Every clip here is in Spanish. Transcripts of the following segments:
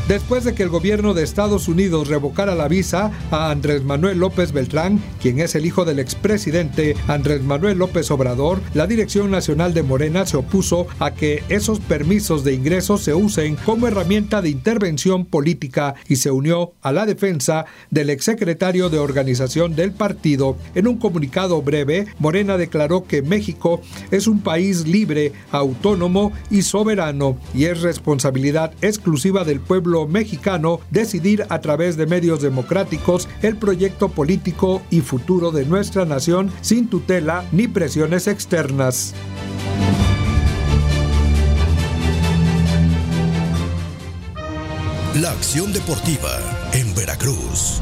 Después de que el gobierno de Estados Unidos revocara la visa a Andrés Manuel López Beltrán, quien es el hijo del expresidente Andrés Manuel López Obrador, la Dirección Nacional de Morena se opuso a que esos permisos de ingreso se usen como herramienta de intervención política y se unió a la defensa del exsecretario de organización del partido. En un comunicado breve, Morena declaró que México es un país libre, autónomo y soberano, y es responsabilidad exclusiva del pueblo mexicano decidir a través de medios democráticos el proyecto político y futuro de nuestra nación sin tutela ni presiones externas. La acción deportiva en Veracruz.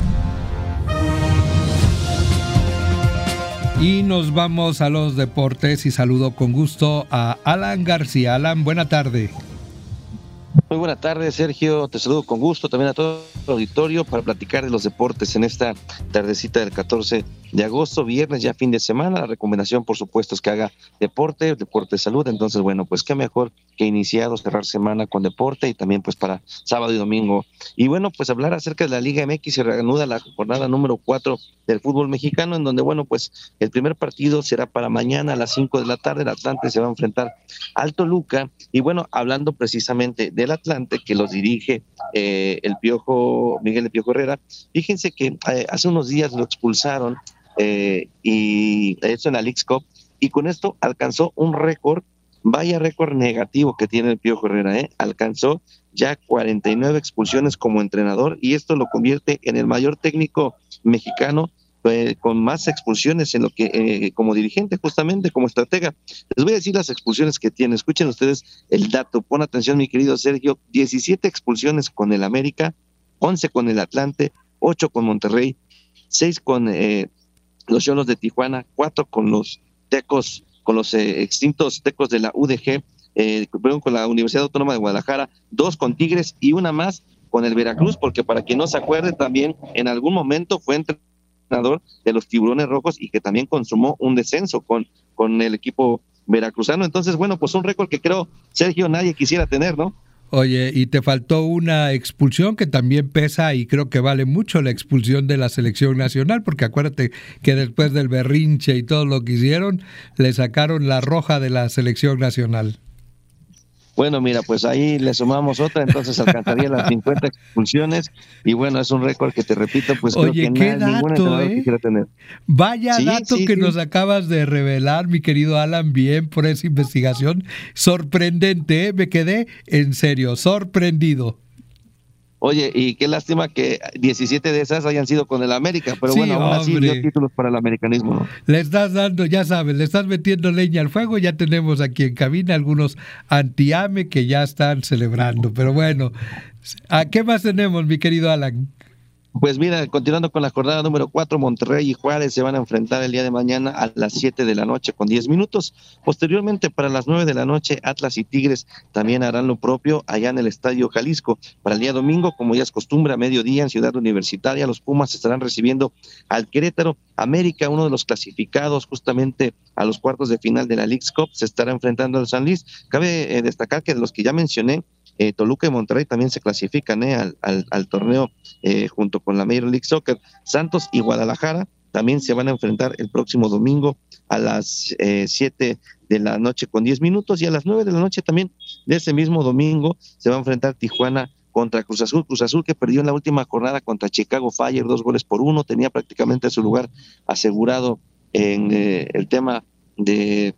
Y nos vamos a los deportes y saludo con gusto a Alan García. Alan, buena tarde. Muy buena tarde, Sergio, te saludo con gusto también a todo el auditorio para platicar de los deportes en esta tardecita del 14 de agosto, viernes, ya fin de semana. La recomendación, por supuesto, es que haga deporte de salud. Entonces, bueno, pues qué mejor que iniciado, cerrar semana con deporte y también pues para sábado y domingo. Y bueno, pues hablar acerca de la Liga MX. Se reanuda la jornada número 4 del fútbol mexicano, en donde, bueno, pues el primer partido será para mañana a las 5 de la tarde. El Atlante se va a enfrentar al Toluca. Y bueno, hablando precisamente del Atlante, que los dirige Miguel El Piojo Herrera, fíjense que hace unos días lo expulsaron y eso en la Leagues Cup, y con esto alcanzó un récord, vaya récord negativo que tiene el Piojo Herrera, alcanzó ya 49 expulsiones como entrenador, y esto lo convierte en el mayor técnico mexicano con más expulsiones en lo que como dirigente, justamente como estratega. Les voy a decir las expulsiones que tiene. Escuchen ustedes el dato, pon atención, mi querido Sergio. 17 expulsiones con el América, 11 con el Atlante, 8 con Monterrey, 6 con los Xolos de Tijuana, 4 con los Tecos, con los extintos Tecos de la UDG, con la Universidad Autónoma de Guadalajara, 2 con Tigres y una más con el Veracruz, porque para quien no se acuerde, también en algún momento fue entrenador de los Tiburones Rojos y que también consumó un descenso con el equipo veracruzano. Entonces, bueno, pues un récord que creo, Sergio, nadie quisiera tener, ¿no? Oye, y te faltó una expulsión que también pesa y creo que vale mucho, la expulsión de la selección nacional, porque acuérdate que después del berrinche y todo lo que hicieron, le sacaron la roja de la selección nacional. Bueno, mira, pues ahí le sumamos otra, entonces alcanzaría las 50 expulsiones, y bueno, es un récord que, te repito, pues oye, creo que ningún entrenador quisiera tener. Vaya dato que nos acabas de revelar, mi querido Alan, bien por esa investigación, sorprendente, me quedé en serio, sorprendido. Oye, y qué lástima que 17 de esas hayan sido con el América, pero sí, bueno, aún así dio títulos para el americanismo, ¿no? Le estás dando, ya sabes, le estás metiendo leña al fuego. Ya tenemos aquí en cabina algunos anti-AME que ya están celebrando, pero bueno, ¿a qué más tenemos, mi querido Alan? Pues mira, continuando con la jornada número 4, Monterrey y Juárez se van a enfrentar el día de mañana a las 7 de la noche con 10 minutos. Posteriormente, para las 9 de la noche, Atlas y Tigres también harán lo propio allá en el Estadio Jalisco. Para el día domingo, como ya es costumbre, a mediodía en Ciudad Universitaria, los Pumas estarán recibiendo al Querétaro. América, uno de los clasificados justamente a los cuartos de final de la Leagues Cup, se estará enfrentando al San Luis. Cabe destacar que de los que ya mencioné, Toluca y Monterrey también se clasifican al torneo junto con la Major League Soccer. Santos y Guadalajara también se van a enfrentar el próximo domingo a las 7 de la noche con 10 minutos, y a las 9 de la noche también de ese mismo domingo se va a enfrentar Tijuana contra Cruz Azul. Cruz Azul, que perdió en la última jornada contra Chicago Fire 2-1, tenía prácticamente su lugar asegurado en el tema de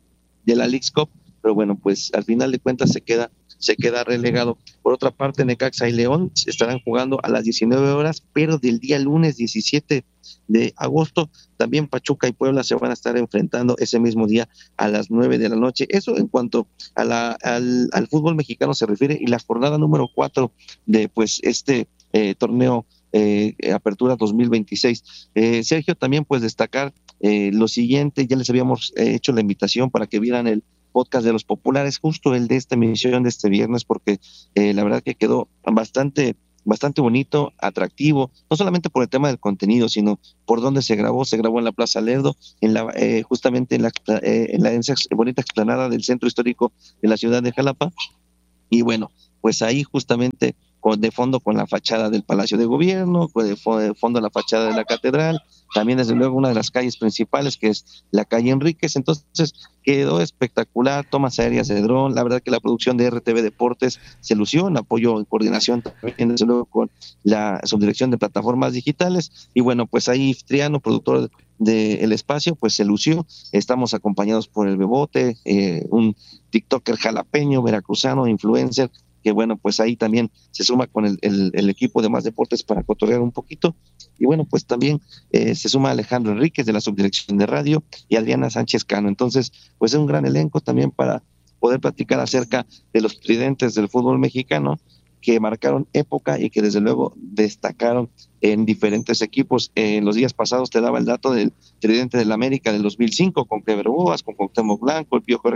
la Leagues Cup, pero bueno, pues al final de cuentas se queda relegado. Por otra parte, Necaxa y León estarán jugando a las 19 horas, pero del día lunes 17 de agosto, también Pachuca y Puebla se van a estar enfrentando ese mismo día a las 9 de la noche. Eso en cuanto a al fútbol mexicano se refiere, y la jornada número 4 de pues este torneo Apertura 2026. Sergio, también pues destacar lo siguiente, ya les habíamos hecho la invitación para que vieran el podcast de los populares, justo el de esta emisión de este viernes, porque la verdad que quedó bastante bonito, atractivo, no solamente por el tema del contenido, sino por dónde se grabó en la Plaza Lerdo, justamente en esa bonita explanada del centro histórico de la ciudad de Jalapa. Y bueno, pues ahí justamente de fondo con la fachada del Palacio de Gobierno, de fondo la fachada de la Catedral, también desde luego una de las calles principales que es la calle Enríquez. Entonces quedó espectacular, tomas aéreas de dron. La verdad que la producción de RTV Deportes se lució en apoyo, en coordinación también desde luego con la subdirección de plataformas digitales, y bueno, pues ahí Triano, productor del espacio, pues se lució. Estamos acompañados por el Bebote, un tiktoker jalapeño, veracruzano, influencer, que bueno, pues ahí también se suma con el equipo de Más Deportes para cotorrear un poquito. Y bueno, pues también se suma Alejandro Enríquez de la subdirección de radio y Adriana Sánchez Cano. Entonces, pues es un gran elenco también para poder platicar acerca de los tridentes del fútbol mexicano que marcaron época y que desde luego destacaron en diferentes equipos. En los días pasados te daba el dato del tridente del América del 2005 con Clever Boas, con Cuauhtémoc Blanco, el Piojo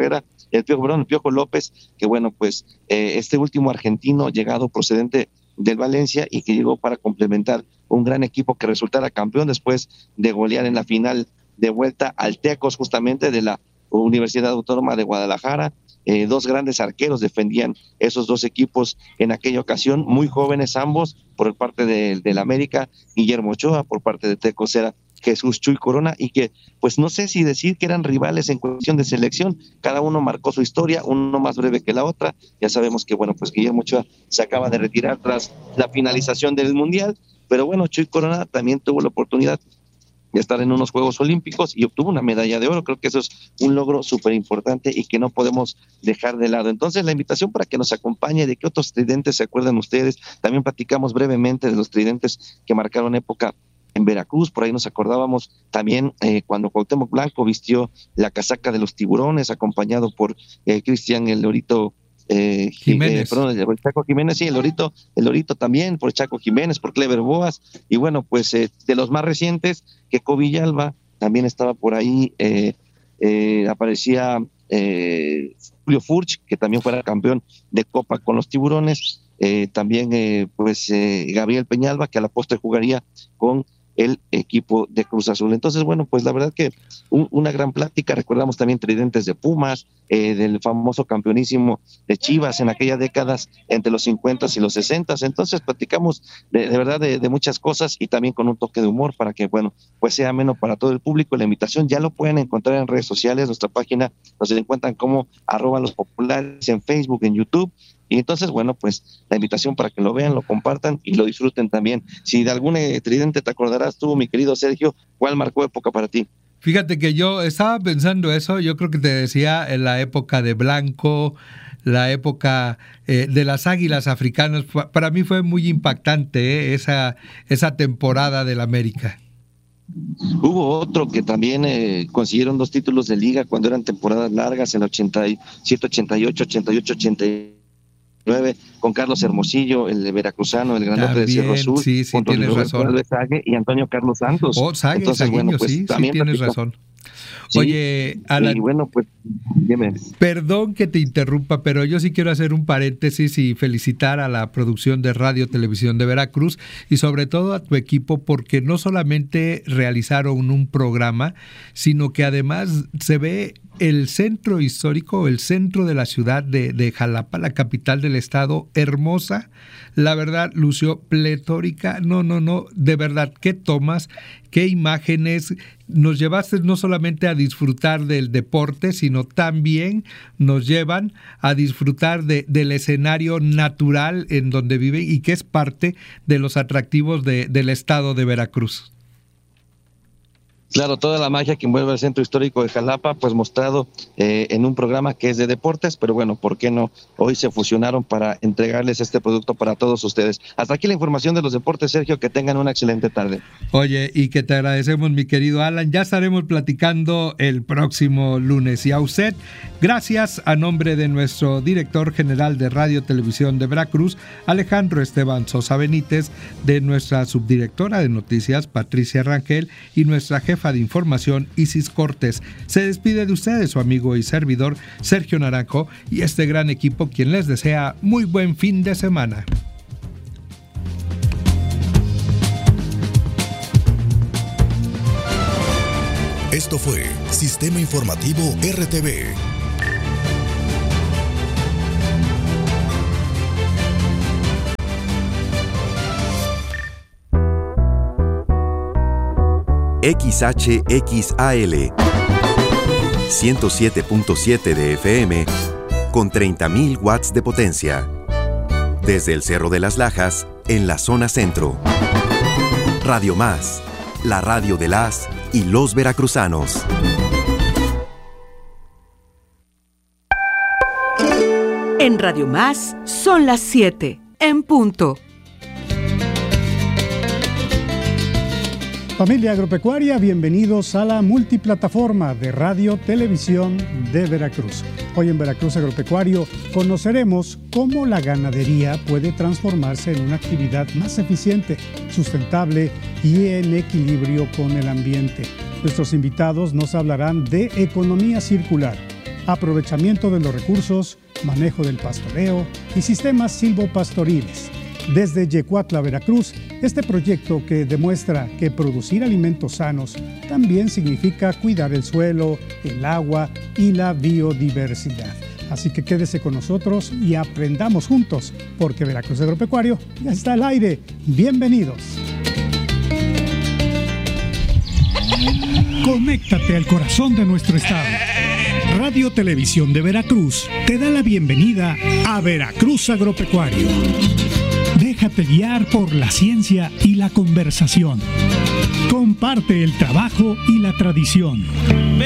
López, que bueno, pues este último argentino llegado procedente del Valencia y que llegó para complementar un gran equipo que resultara campeón después de golear en la final de vuelta al Tecos, justamente de la Universidad Autónoma de Guadalajara. Dos grandes arqueros defendían esos dos equipos en aquella ocasión, muy jóvenes ambos, por parte del América, Guillermo Ochoa, por parte de Tecos era Jesús Chuy Corona, y que pues no sé si decir que eran rivales en cuestión de selección. Cada uno marcó su historia, uno más breve que la otra. Ya sabemos que bueno, pues Guillermo Ochoa se acaba de retirar tras la finalización del Mundial, pero bueno, Chuy Corona también tuvo la oportunidad de estar en unos Juegos Olímpicos y obtuvo una medalla de oro. Creo que eso es un logro súper importante y que no podemos dejar de lado. Entonces la invitación para que nos acompañe, de qué otros tridentes se acuerdan ustedes. También platicamos brevemente de los tridentes que marcaron época en Veracruz. Por ahí nos acordábamos también cuando Cuauhtémoc Blanco vistió la casaca de los Tiburones, acompañado por Cristian el Lorito Jiménez. El Chaco Jiménez, sí, el Lorito también, por Chaco Jiménez, por Clever Boas, y bueno, pues de los más recientes, Queco Villalba también estaba por ahí, aparecía Julio Furch, que también fuera campeón de Copa con los Tiburones, también Gabriel Peñalba, que a la postre jugaría con el equipo de Cruz Azul. Entonces, bueno, pues la verdad que una gran plática. Recordamos también tridentes de Pumas, del famoso campeonísimo de Chivas en aquellas décadas entre los 50 y los 60. Entonces platicamos de verdad de muchas cosas, y también con un toque de humor para que, bueno, pues sea ameno para todo el público. La invitación ya lo pueden encontrar en redes sociales. Nuestra página nos encuentran como @lospopulares en Facebook, en YouTube. Y entonces, bueno, pues la invitación para que lo vean, lo compartan y lo disfruten también. Si de algún tridente te acordarás tú, mi querido Sergio, ¿cuál marcó época para ti? Fíjate que yo estaba pensando eso. Yo creo que te decía en la época de Blanco, la época de las Águilas Africanas. Para mí fue muy impactante esa temporada del América. Hubo otro que también consiguieron 2 títulos de liga cuando eran temporadas largas, en 87, 88, 88, 89, con Carlos Hermosillo, el veracruzano, el grandote de Cerro Azul, sí, tienes razón. Sague y Antonio Carlos Santos. Sague, entonces, Saguiño, bueno, pues, sí, también tienes razón. Sí, oye, Alan, y bueno, pues, dime. Perdón que te interrumpa, pero yo sí quiero hacer un paréntesis y felicitar a la producción de Radio Televisión de Veracruz y sobre todo a tu equipo, porque no solamente realizaron un programa, sino que además se ve el centro histórico, el centro de la ciudad de Jalapa, la capital del estado, hermosa. La verdad, lució pletórica. No, de verdad, qué tomas, qué imágenes. Nos llevaste no solamente a disfrutar del deporte, sino también nos llevan a disfrutar del escenario natural en donde viven y que es parte de los atractivos del estado de Veracruz. Claro, toda la magia que envuelve el centro histórico de Jalapa, pues mostrado en un programa que es de deportes, pero bueno, ¿por qué no? Hoy se fusionaron para entregarles este producto para todos ustedes. Hasta aquí la información de los deportes, Sergio, que tengan una excelente tarde. Oye, y que te agradecemos, mi querido Alan, ya estaremos platicando el próximo lunes. Y a usted, gracias a nombre de nuestro director general de Radio Televisión de Veracruz, Alejandro Esteban Sosa Benítez, de nuestra subdirectora de noticias, Patricia Rangel, y nuestra jefa de información, Isis Cortés. Se despide de ustedes su amigo y servidor Sergio Naranjo y este gran equipo, quien les desea muy buen fin de semana. Esto fue Sistema Informativo RTV. XHXAL 107.7 de FM con 30.000 watts de potencia. Desde el Cerro de las Lajas, en la zona centro. Radio Más, la radio de las y los veracruzanos. En Radio Más son las 7, en punto. Familia agropecuaria, bienvenidos a la multiplataforma de Radio Televisión de Veracruz. Hoy en Veracruz Agropecuario conoceremos cómo la ganadería puede transformarse en una actividad más eficiente, sustentable y en equilibrio con el ambiente. Nuestros invitados nos hablarán de economía circular, aprovechamiento de los recursos, manejo del pastoreo y sistemas silvopastoriles. Desde Yecuatla, Veracruz, este proyecto que demuestra que producir alimentos sanos también significa cuidar el suelo, el agua y la biodiversidad. Así que quédese con nosotros y aprendamos juntos, porque Veracruz Agropecuario ya está al aire. ¡Bienvenidos! Conéctate al corazón de nuestro estado. Radio Televisión de Veracruz te da la bienvenida a Veracruz Agropecuario. Déjate guiar por la ciencia y la conversación. Comparte el trabajo y la tradición.